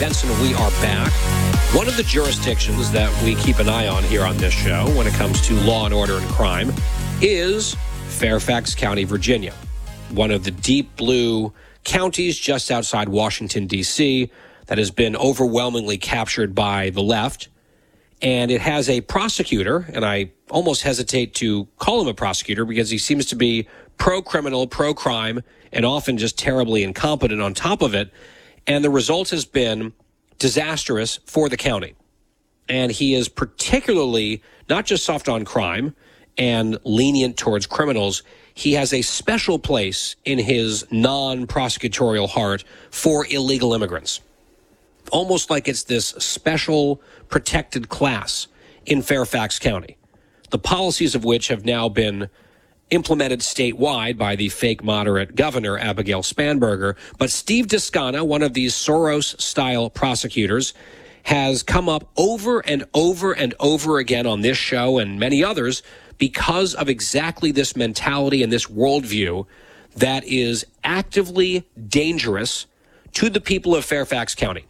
Benson, we are back. One of the jurisdictions that we keep an eye on here on this show when it comes to law and order and crime is Fairfax County, Virginia. One of the deep blue counties just outside Washington, D.C., that has been overwhelmingly captured by the left. And it has a prosecutor, and I almost hesitate to call him a prosecutor because he seems to be pro-criminal, pro-crime, and often just terribly incompetent on top of it. And the result has been disastrous for the county. And he is particularly not just soft on crime and lenient towards criminals. He has a special place in his non-prosecutorial heart for illegal immigrants. Almost like it's this special protected class in Fairfax County, the policies of which have now been implemented statewide by the fake moderate governor, Abigail Spanberger. But Steve Descano, one of these Soros-style prosecutors, has come up over and over and over again on this show and many others because of exactly this mentality and this worldview that is actively dangerous to the people of Fairfax County.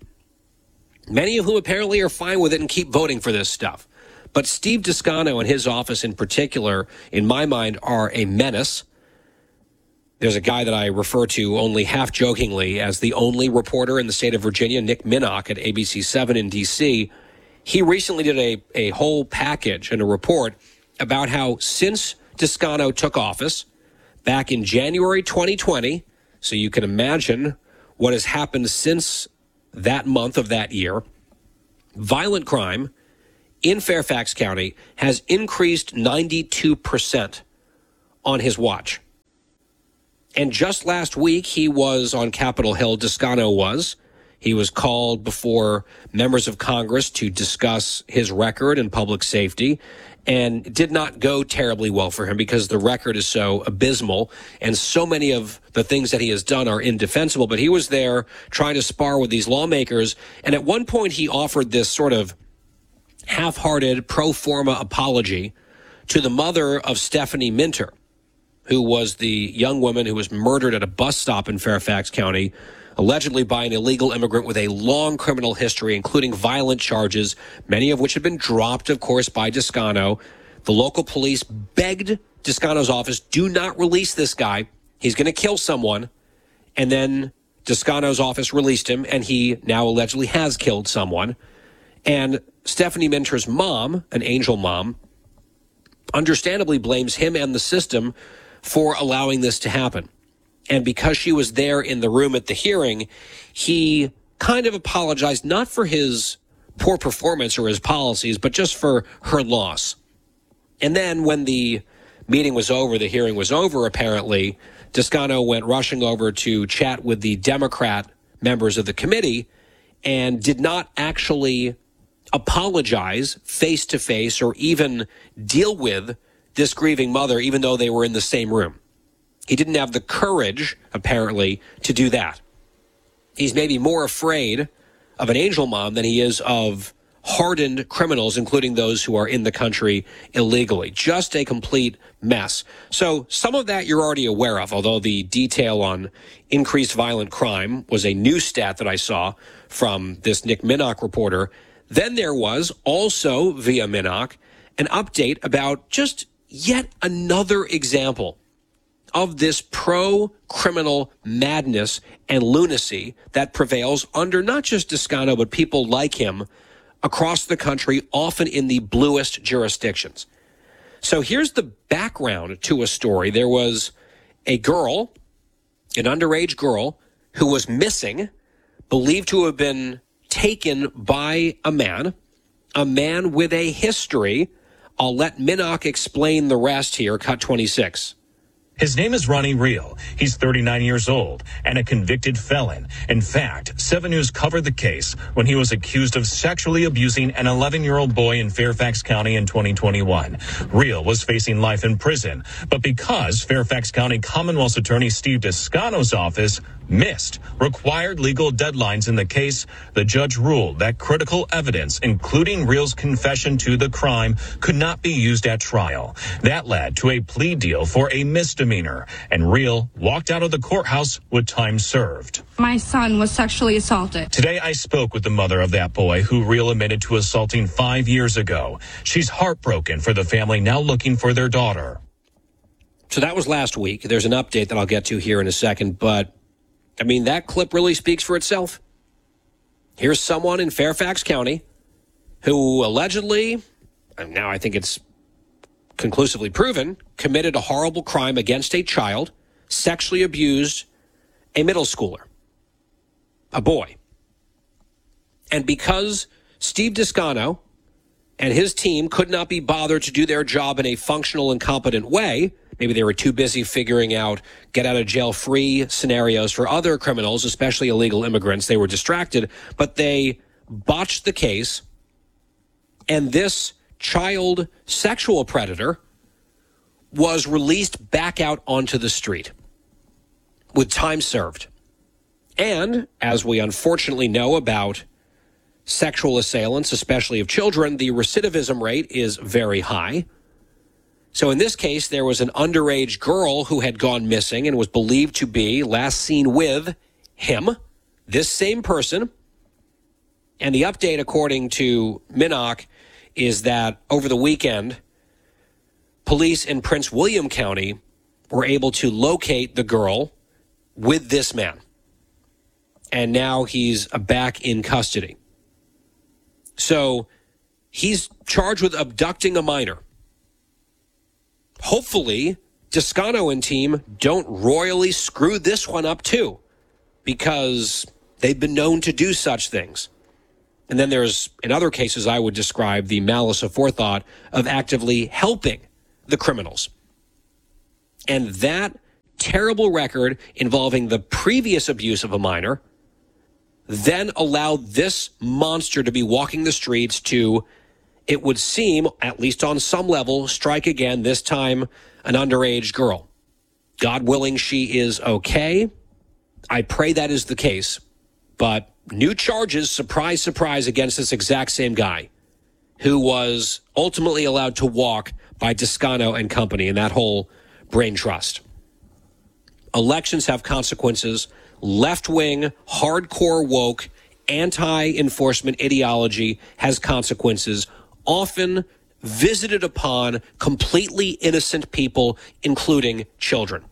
Many of whom apparently are fine with it and keep voting for this stuff. But Steve Descano and his office in particular, in my mind, are a menace. There's a guy that I refer to only half jokingly as the only reporter in the state of Virginia, Nick Minnock at ABC7 in D.C. He recently did a whole package and a report about how since Descano took office back in January 2020, so you can imagine what has happened since that month of that year, violent crime in Fairfax County has increased 92% on his watch. And just last week, he was on Capitol Hill, Descano was. He was called before members of Congress to discuss his record in public safety, and it did not go terribly well for him because the record is so abysmal and so many of the things that he has done are indefensible. But he was there trying to spar with these lawmakers, and at one point he offered this sort of half-hearted pro forma apology to the mother of Stephanie Minter, who was the young woman who was murdered at a bus stop in Fairfax County, allegedly by an illegal immigrant with a long criminal history, including violent charges, many of which had been dropped, of course, by Descano. The local police begged Descano's office, do not release this guy. He's going to kill someone. And then Descano's office released him, and he now allegedly has killed someone. And Stephanie Minter's mom, an angel mom, understandably blames him and the system for allowing this to happen. And because she was there in the room at the hearing, he kind of apologized, not for his poor performance or his policies, but just for her loss. And then when the meeting was over, the hearing was over, apparently, Descano went rushing over to chat with the Democrat members of the committee and did not actually apologize face-to-face or even deal with this grieving mother, even though they were in the same room. He didn't have the courage, apparently, to do that. He's maybe more afraid of an angel mom than he is of hardened criminals, including those who are in the country illegally. Just a complete mess. So some of that you're already aware of, although the detail on increased violent crime was a new stat that I saw from this Nick Minnock reporter. Then there was also, via Minnock, an update about just yet another example of this pro-criminal madness and lunacy that prevails under not just Descano, but people like him across the country, often in the bluest jurisdictions. So here's the background to a story. There was a girl, an underage girl, who was missing, believed to have been taken by a man with a history. I'll let Minnock explain the rest here. Cut 26. His name is Ronnie Real. He's 39 years old and a convicted felon. In fact, 7 News covered the case when he was accused of sexually abusing an 11-year-old boy in Fairfax County in 2021. Real was facing life in prison, but because Fairfax County Commonwealth's Attorney Steve Descano's office missed required legal deadlines in the case, the judge ruled that critical evidence, including Real's confession to the crime, could not be used at trial. That led to a plea deal for a misdemeanor misdemeanor, and Real walked out of the courthouse with time served. My son was sexually assaulted. Today, I spoke with the mother of that boy who Real admitted to assaulting 5 years ago. She's heartbroken for the family now looking for their daughter. So that was last week. There's an update that I'll get to here in a second, but I mean, that clip really speaks for itself. Here's someone in Fairfax County who allegedly, and now I think it's conclusively proven, committed a horrible crime against a child, sexually abused a middle schooler, a boy. And because Steve Descano and his team could not be bothered to do their job in a functional and competent way, maybe they were too busy figuring out get-out-of-jail-free scenarios for other criminals, especially illegal immigrants. They were distracted, but they botched the case, and this child sexual predator was released back out onto the street with time served. And, as we unfortunately know about sexual assailants, especially of children, the recidivism rate is very high. So in this case, there was an underage girl who had gone missing and was believed to be last seen with him, this same person. And the update, according to Minnock, is that over the weekend, police in Prince William County were able to locate the girl with this man. And now he's back in custody. So he's charged with abducting a minor. Hopefully, Descano and team don't royally screw this one up too, because they've been known to do such things. And then there's, in other cases, I would describe the malice aforethought of actively helping the criminals. And that terrible record involving the previous abuse of a minor then allowed this monster to be walking the streets to, it would seem, at least on some level, strike again, this time an underage girl. God willing, she is okay. I pray that is the case. But new charges, surprise, surprise, against this exact same guy who was ultimately allowed to walk by Descano and company in that whole brain trust. Elections have consequences. Left-wing, hardcore woke, anti-enforcement ideology has consequences, often visited upon completely innocent people, including children.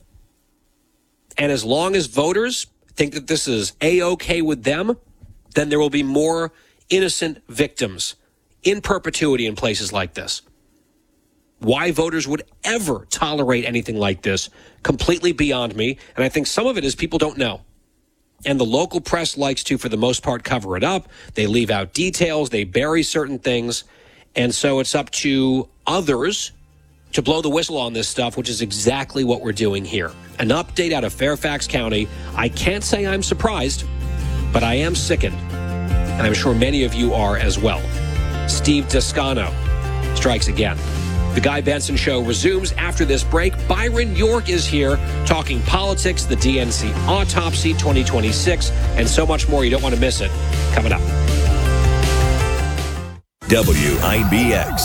And as long as voters think that this is A-OK with them, then there will be more innocent victims in perpetuity in places like this. Why voters would ever tolerate anything like this, completely beyond me. And I think some of it is people don't know. And the local press likes to, for the most part, cover it up. They leave out details. They bury certain things. And so it's up to others to blow the whistle on this stuff, which is exactly what we're doing here. An update out of Fairfax County. I can't say I'm surprised, but I am sickened. And I'm sure many of you are as well. Steve Descano strikes again. The Guy Benson Show resumes after this break. Byron York is here talking politics, the DNC autopsy 2026, and so much more. You don't want to miss it. Coming up. WIBX.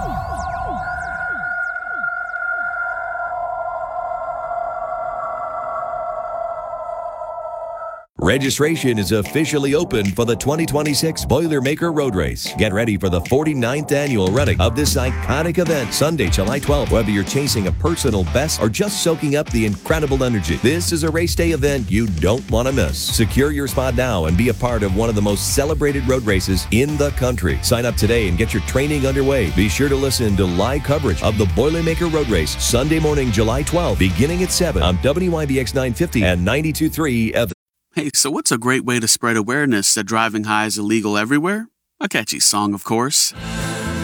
Registration is officially open for the 2026 Boilermaker Road Race. Get ready for the 49th annual running of this iconic event, Sunday, July 12th. Whether you're chasing a personal best or just soaking up the incredible energy, this is a race day event you don't want to miss. Secure your spot now and be a part of one of the most celebrated road races in the country. Sign up today and get your training underway. Be sure to listen to live coverage of the Boilermaker Road Race Sunday morning, July 12th, beginning at 7 on WIBX 950 and 92.3 FM. Hey, so what's a great way to spread awareness that driving high is illegal everywhere? A catchy song, of course.